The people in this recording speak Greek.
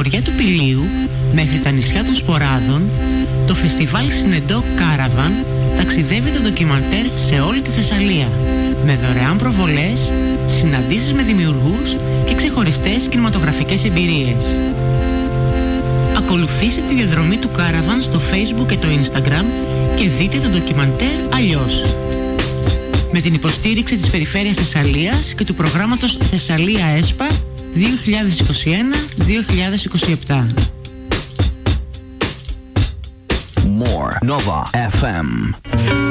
χωριά του Πηλίου μέχρι τα νησιά των Σποράδων, το φεστιβάλ Συνεντό Κάραβαν ταξιδεύει το ντοκιμαντέρ σε όλη τη Θεσσαλία, με δωρεάν προβολές, συναντήσεις με δημιουργούς και ξεχωριστές κινηματογραφικές εμπειρίες. Ακολουθήστε τη διαδρομή του Κάραβαν στο Facebook και το Instagram και δείτε το ντοκιμαντέρ αλλιώς. Με την υποστήριξη της Περιφέρειας Θεσσαλίας και του προγράμματος Θεσσαλία ΕΣΠΑ 2021-2027. More Nova FM.